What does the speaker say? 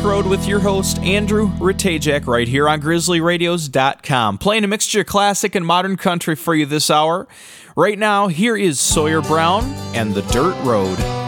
Road with your host, Andrew Ratajak, right here on GrizzlyRadios.com. Playing a mixture of classic and modern country for you this hour. Right now, here is Sawyer Brown and The Dirt Road.